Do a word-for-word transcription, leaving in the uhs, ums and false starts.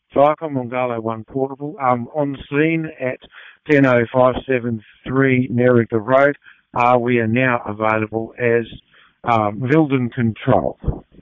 Viacom Mongalo one Portable, um, on scene at ten oh five seven three Nerriga Road. Uh, we are now available as um, Vilden Control.